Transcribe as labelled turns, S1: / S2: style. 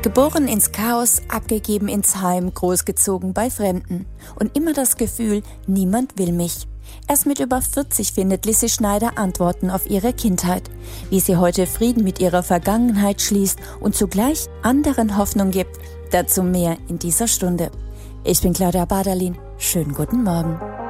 S1: Geboren ins Chaos, abgegeben ins Heim, großgezogen bei Fremden. Und immer das Gefühl, niemand will mich. Erst mit über 40 findet Lissy Schneider Antworten auf ihre Kindheit. Wie sie heute Frieden mit ihrer Vergangenheit schließt und zugleich anderen Hoffnung gibt. Dazu mehr in dieser Stunde. Ich bin Claudia Baderlin. Schönen guten Morgen.